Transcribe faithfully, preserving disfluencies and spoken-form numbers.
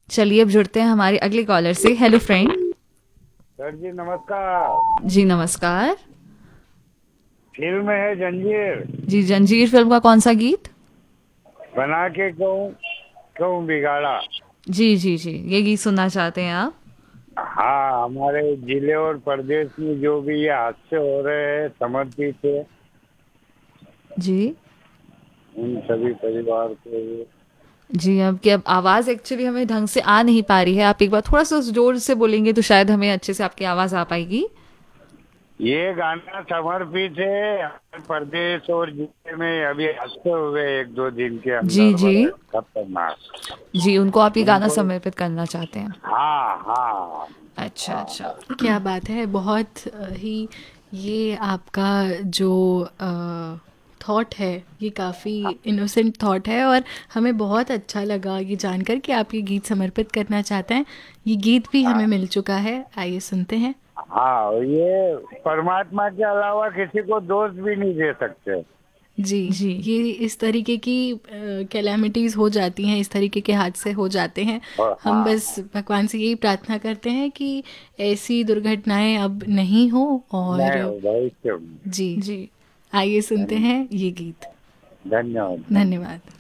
चलिए अब जुड़ते हैं हमारे अगले कॉलर से। Hello friend. सर जी नमस्कार। जी नमस्कार। फिल्म है जंजीर। जी जंजीर फिल्म का कौन सा गीत? बना के कहूँ कहूँ बिगाड़ा। जी जी जी, ये गीत सुनना चाहते हैं आप? हाँ, हमारे जिले और प्रदेश में जो भी ये हादसे हो रहे हैं समर्पित है जी उन सभी परिवार को। जी, अब की अब आवाज़ एक्चुअली हमें ढंग से आ नहीं पा रही है। आप एक बार थोड़ा सा जोर से बोलेंगे तो शायद हमें अच्छे से आपकी आवाज़ आ पाएगी। ये गाना समर्पित है हमारे प्रदेश और जिले में अभी हादसे हुए एक दो दिन के जी अंदर जी बड़े खतरनाक। जी, उनको आप ये गाना उनको। समर्पित करना चाहते हैं? हाँ हाँ। अच्छा अच्छा। क्या बात है, बहुत अ, ही ये आपका जो थॉट है ये काफ़ी इनोसेंट थॉट है, और हमें बहुत अच्छा लगा ये जानकर कि आप ये गीत समर्पित करना चाहते हैं। ये गीत भी हमें मिल चुका है, आइए सुनते हैं। हाँ, ये परमात्मा के अलावा किसी को दोष भी नहीं दे सकते। जी, जी ये इस तरीके की कैलेमिटीज़ हो जाती हैं, इस तरीके के हादसे हो जाते हैं। और हम बस हाँ। भगवान से यही प्रार्थना करते हैं कि ऐसी दुर्घटनाएं अब नहीं हो। नहीं और हो भविष्य में। जी, जी। आइए सुनते धन्य- हैं ये गीत। धन्यवाद धन्यवाद। धन्यवाद।